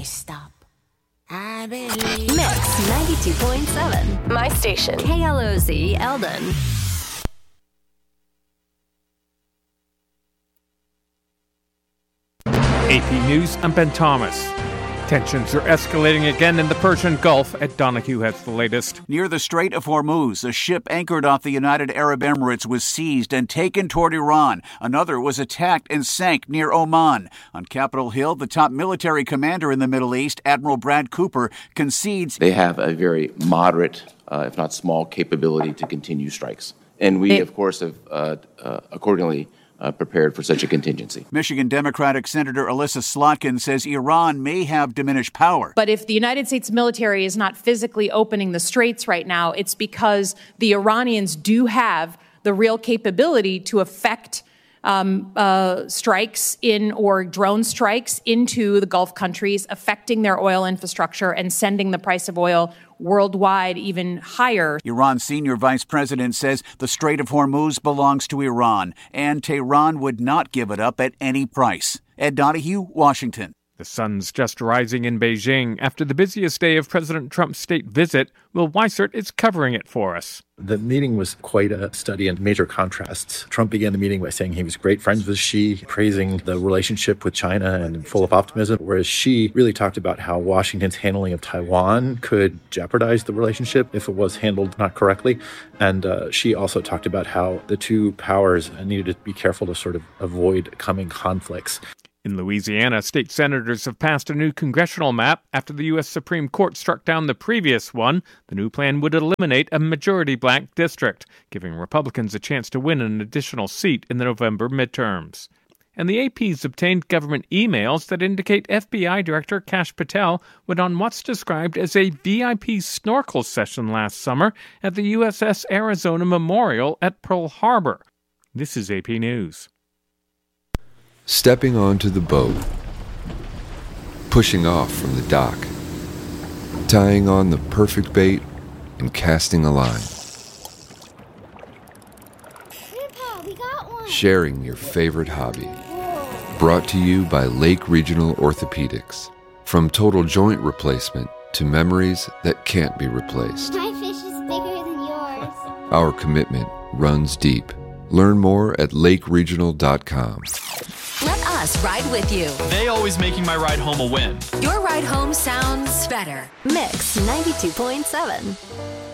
stop. I believe. Mix 92.7. My station. KLOZ Eldon. AP News, I'm Ben Thomas. Tensions are escalating again in the Persian Gulf. Ed Donahue has the latest. Near the Strait of Hormuz, a ship anchored off the United Arab Emirates was seized and taken toward Iran. Another was attacked and sank near Oman. On Capitol Hill, the top military commander in the Middle East, Admiral Brad Cooper, concedes they have a very moderate, if not small, capability to continue strikes. And we, of course, have accordingly prepared for such a contingency. Michigan Democratic Senator Alyssa Slotkin says Iran may have diminished power. But if the United States military is not physically opening the straits right now, it's because the Iranians do have the real capability to affect strikes or drone strikes into the Gulf countries, affecting their oil infrastructure and sending the price of oil worldwide even higher. Iran's senior vice president says the Strait of Hormuz belongs to Iran, and Tehran would not give it up at any price. Ed Donahue, Washington. The sun's just rising in Beijing. After the busiest day of President Trump's state visit, Will Weissert is covering it for us. The meeting was quite a study in major contrasts. Trump began the meeting by saying he was great friends with Xi, praising the relationship with China and full of optimism, whereas Xi really talked about how Washington's handling of Taiwan could jeopardize the relationship if it was handled not correctly. And Xi also talked about how the two powers needed to be careful to sort of avoid coming conflicts. In Louisiana, state senators have passed a new congressional map after the U.S. Supreme Court struck down the previous one. The new plan would eliminate a majority black district, giving Republicans a chance to win an additional seat in the November midterms. And the AP's obtained government emails that indicate FBI Director Kash Patel went on what's described as a VIP snorkel session last summer at the USS Arizona Memorial at Pearl Harbor. This is AP News. Stepping onto the boat, pushing off from the dock, tying on the perfect bait, and casting a line. Grandpa, we got one. Sharing your favorite hobby. Brought to you by Lake Regional Orthopedics. From total joint replacement to memories that can't be replaced. My fish is bigger than yours. Our commitment runs deep. Learn more at lakeregional.com. Let us ride with you. They always making my ride home a win. Your ride home sounds better. Mix 92.7.